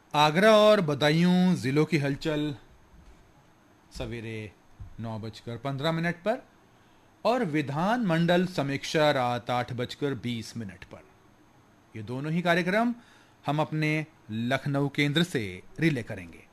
आगरा और बदायूं जिलों की हलचल सवेरे 9:15 पर और विधान मंडल समीक्षा रात 8:20 पर। ये दोनों ही कार्यक्रम हम अपने लखनऊ केंद्र से रिले करेंगे।